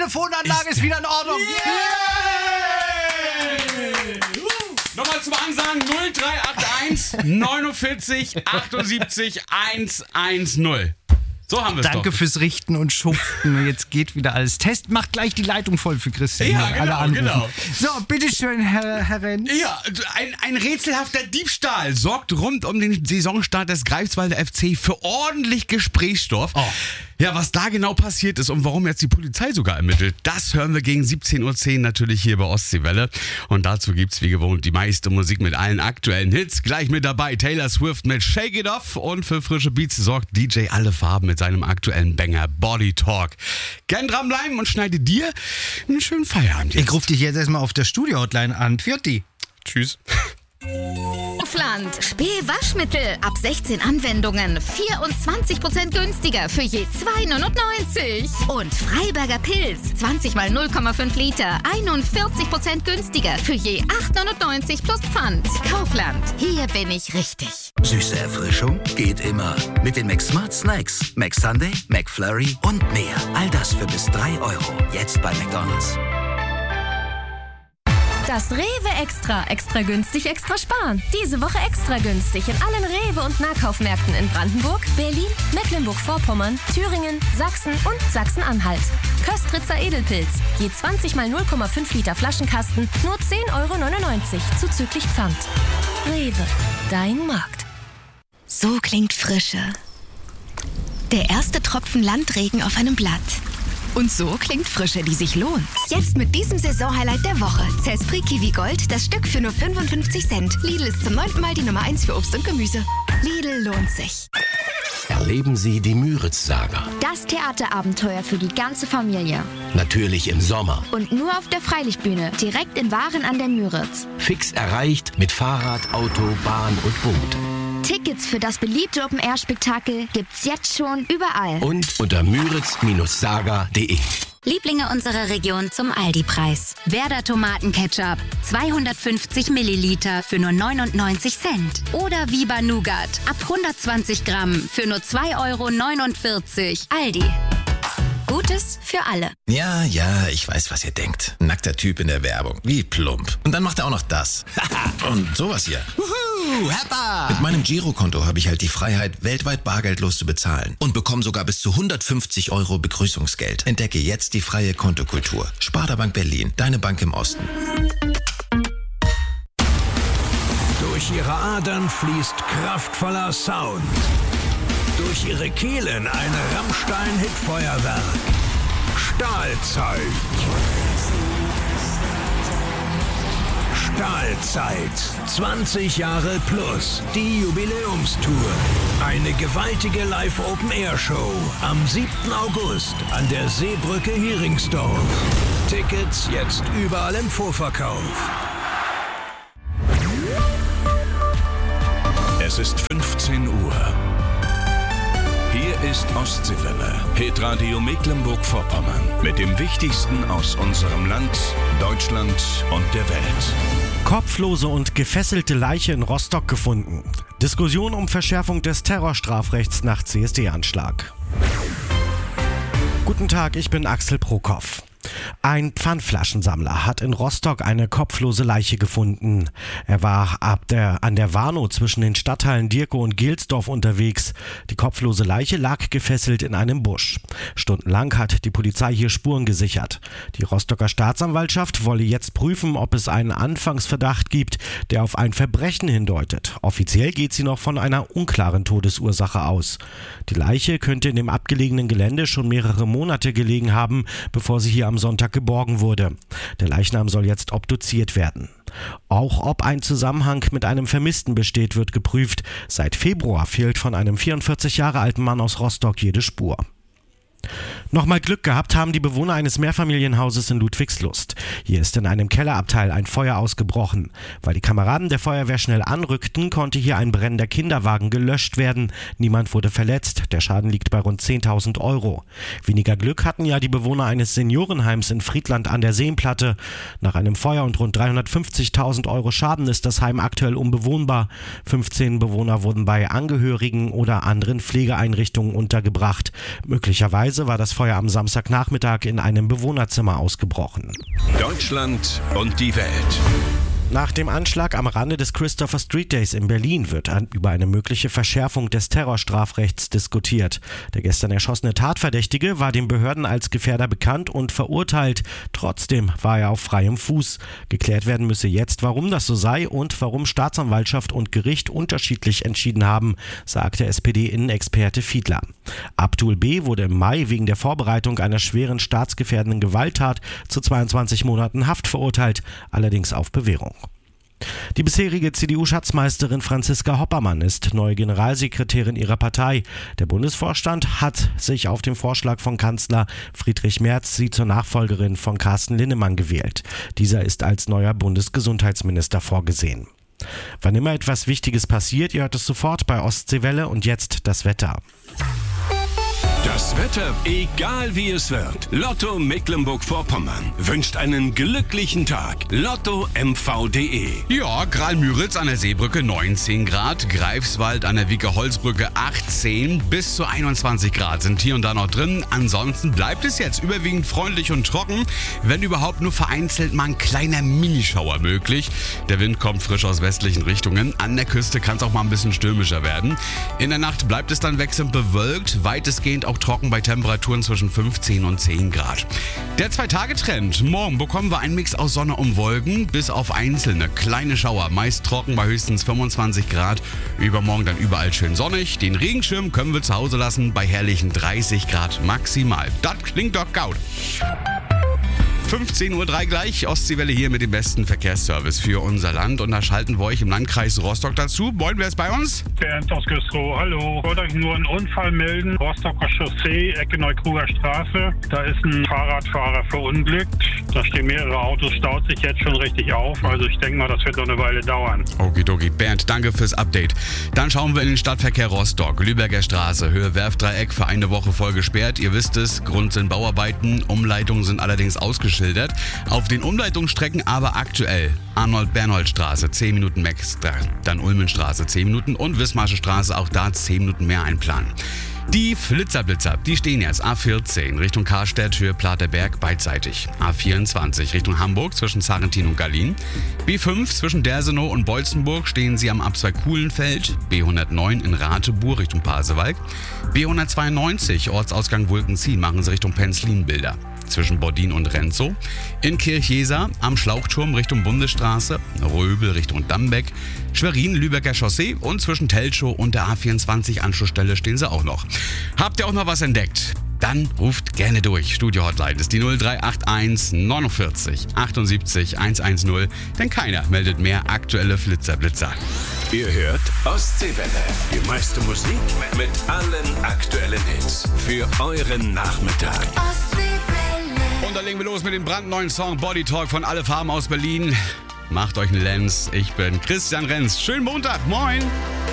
Telefonanlage ist wieder in Ordnung. Nochmal zum Ansagen 0381 49 78 110. So haben wir es doch. Danke fürs Richten und Schuften. Jetzt geht wieder alles. Test macht gleich die Leitung voll für Christian. Ja, genau. So, bitteschön, Herr Renz. Ja, ein rätselhafter Diebstahl sorgt rund um den Saisonstart des Greifswalder FC für ordentlich Gesprächsstoff. Oh. Ja, was da genau passiert ist und warum jetzt die Polizei sogar ermittelt, das hören wir gegen 17.10 Uhr natürlich hier bei Ostseewelle. Und dazu gibt's wie gewohnt die meiste Musik mit allen aktuellen Hits. Gleich mit dabei Taylor Swift mit Shake It Off und für frische Beats sorgt DJ Alle Farben mit seinem aktuellen Banger Body Talk. Gern dranbleiben und schneide dir einen schönen Feierabend jetzt. Ich rufe dich jetzt erstmal auf der Studio-Hotline an. Pfiatti. Tschüss. Kaufland. Spee-Waschmittel. Ab 16 Anwendungen. 24% günstiger für je 2,99. Und Freiberger Pilz. 20 mal 0,5 Liter. 41% günstiger für je 8,99 plus Pfand. Kaufland. Hier bin ich richtig. Süße Erfrischung geht immer. Mit den McSmart Snacks. McSunday, McFlurry und mehr. All das für bis 3 €. Jetzt bei McDonald's. Das Rewe Extra. Extra günstig, extra sparen. Diese Woche extra günstig in allen Rewe- und Nahkaufmärkten in Brandenburg, Berlin, Mecklenburg-Vorpommern, Thüringen, Sachsen und Sachsen-Anhalt. Köstritzer Edelpilz. Je 20 mal 0,5 Liter Flaschenkasten, nur 10,99 € zuzüglich Pfand. Rewe, dein Markt. So klingt Frische. Der erste Tropfen Landregen auf einem Blatt. Und so klingt Frische, die sich lohnt. Jetzt mit diesem Saisonhighlight der Woche. Zespri Kiwi Gold, das Stück für nur 55 Cent. Lidl ist zum 9. Mal die Nummer 1 für Obst und Gemüse. Lidl lohnt sich. Erleben Sie die Müritz-Saga. Das Theaterabenteuer für die ganze Familie. Natürlich im Sommer. Und nur auf der Freilichtbühne, direkt in Waren an der Müritz. Fix erreicht mit Fahrrad, Auto, Bahn und Boot. Tickets für das beliebte Open-Air-Spektakel gibt's jetzt schon überall. Und unter müritz-saga.de. Lieblinge unserer Region zum Aldi-Preis. Werder Tomatenketchup, 250 Milliliter für nur 99 Cent. Oder Viva Nougat, ab 120 Gramm für nur 2,49 €. Aldi. Gutes für alle. Ja, ich weiß, was ihr denkt. Nackter Typ in der Werbung. Wie plump. Und dann macht er auch noch das. Und sowas hier. Heppa! Mit meinem Girokonto habe ich halt die Freiheit, weltweit bargeldlos zu bezahlen. Und bekomme sogar bis zu 150 € Begrüßungsgeld. Entdecke jetzt die freie Kontokultur. Sparda-Bank Berlin. Deine Bank im Osten. Durch ihre Adern fließt kraftvoller Sound. Durch ihre Kehlen ein Rammstein-Hitfeuerwerk. Stahlzeit. Stahlzeit. 20 Jahre plus. Die Jubiläumstour. Eine gewaltige Live-Open-Air-Show. Am 7. August an der Seebrücke Heringsdorf. Tickets jetzt überall im Vorverkauf. Es ist 15 Uhr. Hier ist Ostseewelle, Hitradio Mecklenburg-Vorpommern. Mit dem Wichtigsten aus unserem Land, Deutschland und der Welt. Kopflose und gefesselte Leiche in Rostock gefunden. Diskussion um Verschärfung des Terrorstrafrechts nach CSD-Anschlag. Guten Tag, ich bin Axel Prokop. Ein Pfandflaschensammler hat in Rostock eine kopflose Leiche gefunden. Er war an der Warnow zwischen den Stadtteilen Dirkow und Gelsdorf unterwegs. Die kopflose Leiche lag gefesselt in einem Busch. Stundenlang hat die Polizei hier Spuren gesichert. Die Rostocker Staatsanwaltschaft wolle jetzt prüfen, ob es einen Anfangsverdacht gibt, der auf ein Verbrechen hindeutet. Offiziell geht sie noch von einer unklaren Todesursache aus. Die Leiche könnte in dem abgelegenen Gelände schon mehrere Monate gelegen haben, bevor sie hier am Sonntag geborgen wurde. Der Leichnam soll jetzt obduziert werden. Auch ob ein Zusammenhang mit einem Vermissten besteht, wird geprüft. Seit Februar fehlt von einem 44 Jahre alten Mann aus Rostock jede Spur. Nochmal Glück gehabt haben die Bewohner eines Mehrfamilienhauses in Ludwigslust. Hier ist in einem Kellerabteil ein Feuer ausgebrochen. Weil die Kameraden der Feuerwehr schnell anrückten, konnte hier ein brennender Kinderwagen gelöscht werden. Niemand wurde verletzt. Der Schaden liegt bei rund 10.000 €. Weniger Glück hatten ja die Bewohner eines Seniorenheims in Friedland an der Seenplatte. Nach einem Feuer und rund 350.000 € Schaden ist das Heim aktuell unbewohnbar. 15 Bewohner wurden bei Angehörigen oder anderen Pflegeeinrichtungen untergebracht. Möglicherweise war das Feuer am Samstagnachmittag in einem Bewohnerzimmer ausgebrochen. Deutschland und die Welt. Nach dem Anschlag am Rande des Christopher Street Days in Berlin wird über eine mögliche Verschärfung des Terrorstrafrechts diskutiert. Der gestern erschossene Tatverdächtige war den Behörden als Gefährder bekannt und verurteilt. Trotzdem war er auf freiem Fuß. Geklärt werden müsse jetzt, warum das so sei und warum Staatsanwaltschaft und Gericht unterschiedlich entschieden haben, sagte SPD-Innenexperte Fiedler. Abdul B. wurde im Mai wegen der Vorbereitung einer schweren staatsgefährdenden Gewalttat zu 22 Monaten Haft verurteilt, allerdings auf Bewährung. Die bisherige CDU-Schatzmeisterin Franziska Hoppermann ist neue Generalsekretärin ihrer Partei. Der Bundesvorstand hat sich auf den Vorschlag von Kanzler Friedrich Merz sie zur Nachfolgerin von Carsten Linnemann gewählt. Dieser ist als neuer Bundesgesundheitsminister vorgesehen. Wann immer etwas Wichtiges passiert, ihr hört es sofort bei Ostseewelle und jetzt das Wetter. Das Wetter, egal wie es wird. Lotto Mecklenburg-Vorpommern wünscht einen glücklichen Tag. LottoMV.de. Ja, Graal-Müritz an der Seebrücke 19 Grad, Greifswald an der Wieker-Holzbrücke 18 bis zu 21 Grad sind hier und da noch drin. Ansonsten bleibt es jetzt überwiegend freundlich und trocken, wenn überhaupt nur vereinzelt mal ein kleiner Minischauer möglich. Der Wind kommt frisch aus westlichen Richtungen. An der Küste kann es auch mal ein bisschen stürmischer werden. In der Nacht bleibt es dann wechselnd bewölkt, weitestgehend auch trocken bei Temperaturen zwischen 15 und 10 Grad. Der 2-Tage-Trend. Morgen bekommen wir einen Mix aus Sonne und Wolken, bis auf einzelne kleine Schauer, meist trocken bei höchstens 25 Grad. Übermorgen dann überall schön sonnig. Den Regenschirm können wir zu Hause lassen bei herrlichen 30 Grad maximal. Das klingt doch gut. 15.03 Uhr gleich, Ostseewelle hier mit dem besten Verkehrsservice für unser Land. Und da schalten wir euch im Landkreis Rostock dazu. Moin, wer ist bei uns? Bernd aus Güstrow, hallo. Ich wollte euch nur einen Unfall melden. Rostocker Chaussee, Ecke Neukruger Straße. Da ist ein Fahrradfahrer verunglückt. Da stehen mehrere Autos, staut sich jetzt schon richtig auf. Also ich denke mal, das wird noch eine Weile dauern. Okidoki. Bernd, danke fürs Update. Dann schauen wir in den Stadtverkehr Rostock. Lübecker Straße, Höhe Werftdreieck für eine Woche voll gesperrt. Ihr wisst es, Grund sind Bauarbeiten. Umleitungen sind allerdings ausgeschildert. Auf den Umleitungsstrecken aber aktuell Arnold-Bernhold-Straße 10 Minuten Max, dann Ulmenstraße 10 Minuten und Wismarsche Straße auch da 10 Minuten mehr einplanen. Die Flitzer-Blitzer, die stehen jetzt A14 Richtung Karstedt, Höhe Platerberg beidseitig. A24 Richtung Hamburg zwischen Sarrentin und Gallien. B5 zwischen Dersenow und Beutzenburg stehen sie am Abzweig Kuhlenfeld. B109 in Ratebuhr Richtung Pasewalk. B192 Ortsausgang Wulkenzien machen sie Richtung Penzlin-Bilder. Zwischen Bordin und Renzow, in Kirchjeser am Schlauchturm Richtung Bundesstraße, Röbel Richtung Dambeck, Schwerin, Lübecker Chaussee und zwischen Telschow und der A24 Anschlussstelle stehen sie auch noch. Habt ihr auch noch was entdeckt? Dann ruft gerne durch. Studio-Hotline ist die 0381 49 78 110, denn keiner meldet mehr aktuelle Flitzer-Blitzer. Ihr hört Ostseewelle. Die meiste Musik mit allen aktuellen Hits für euren Nachmittag. Und dann legen wir los mit dem brandneuen Song Body Talk von Alle Farben aus Berlin. Macht euch einen Lenz. Ich bin Christian Renz. Schönen Montag. Moin.